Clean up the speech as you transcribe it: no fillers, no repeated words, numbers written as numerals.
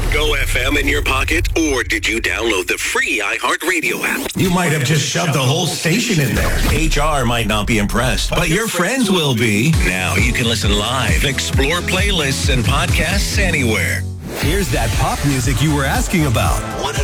Go FM in your pocket, or did you download the free iHeartRadio app? You might have just shoved the whole station in there. HR might not be impressed, but your friends will be. Now you can listen live, explore playlists and podcasts anywhere. Here's that pop music you were asking about.